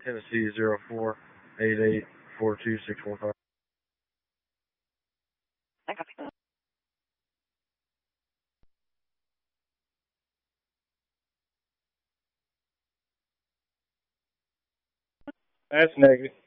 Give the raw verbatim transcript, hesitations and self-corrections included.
Tennessee zero four eight eight four two six one five. That's negative.